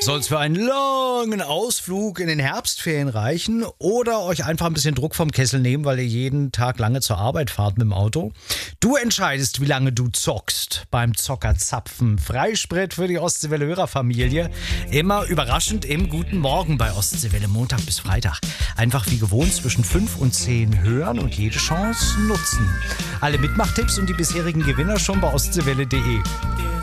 Soll es für einen langen Ausflug in den Herbstferien reichen oder euch einfach ein bisschen Druck vom Kessel nehmen, weil ihr jeden Tag lange zur Arbeit fahrt mit dem Auto? Du entscheidest, wie lange du zockst beim Zockerzapfen. Freisprit für die Ostseewelle-Hörerfamilie. Immer überraschend im Guten Morgen bei Ostseewelle, Montag bis Freitag. Einfach wie gewohnt zwischen 5 und 10 hören und jede Chance nutzen. Alle Mitmachtipps und die bisherigen Gewinner schon bei ostseewelle.de.